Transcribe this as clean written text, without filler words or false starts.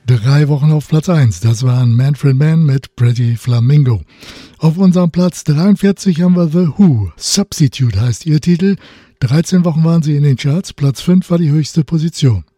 3 Wochen auf Platz 1. Das waren Manfred Mann mit Pretty Flamingo. Auf unserem Platz 43 haben wir The Who. Substitute heißt ihr Titel. 13 Wochen waren sie in den Charts. Platz 5 war die höchste Position.